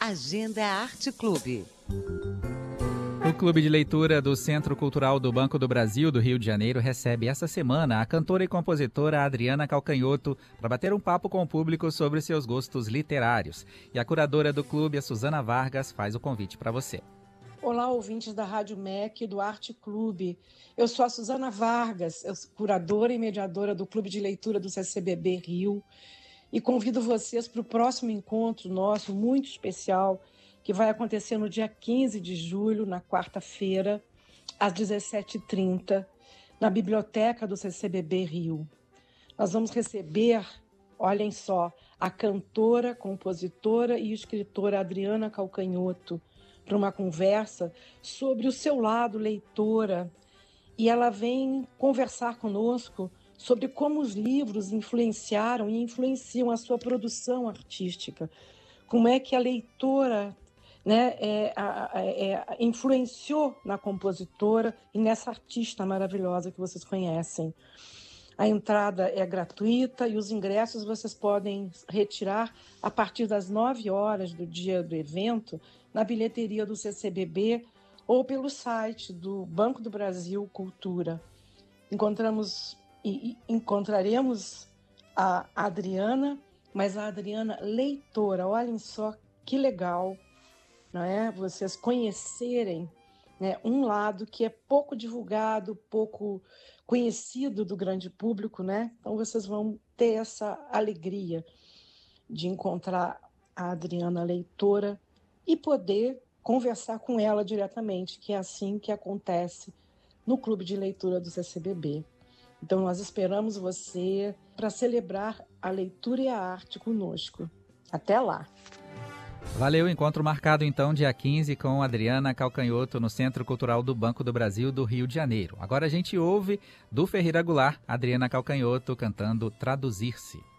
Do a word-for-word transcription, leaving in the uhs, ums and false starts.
Agenda Arte Clube. O Clube de Leitura do Centro Cultural do Banco do Brasil, do Rio de Janeiro, recebe essa semana a cantora e compositora Adriana Calcanhoto para bater um papo com o público sobre seus gostos literários. E a curadora do clube, a Suzana Vargas, faz o convite para você. Olá, ouvintes da Rádio M E C e do Arte Clube. Eu sou a Suzana Vargas, eu sou curadora e mediadora do Clube de Leitura do C C B B Rio, e convido vocês para o próximo encontro nosso, muito especial, que vai acontecer no dia quinze de julho, na quarta-feira, às dezessete e trinta, na biblioteca do C C B B Rio. Nós vamos receber, olhem só, a cantora, compositora e escritora Adriana Calcanhoto para uma conversa sobre o seu lado leitora. E ela vem conversar conosco sobre como os livros influenciaram e influenciam a sua produção artística. Como é que a leitora né, é, é, é, influenciou na compositora e nessa artista maravilhosa que vocês conhecem. A entrada é gratuita e os ingressos vocês podem retirar a partir das nove horas do dia do evento na bilheteria do C C B B ou pelo site do Banco do Brasil Cultura. Encontramos e, e encontraremos a Adriana, mas a Adriana leitora. Olhem só que legal, não é? Vocês conhecerem, né, um lado que é pouco divulgado, pouco conhecido do grande público, né? Então vocês vão ter essa alegria de encontrar a Adriana leitora e poder conversar com ela diretamente, que é assim que acontece no Clube de Leitura do C C B B. Então nós esperamos você para celebrar a leitura e a arte conosco. Até lá! Valeu, encontro marcado então dia quinze com Adriana Calcanhoto no Centro Cultural do Banco do Brasil do Rio de Janeiro. Agora a gente ouve do Ferreira Goulart, Adriana Calcanhoto cantando Traduzir-se.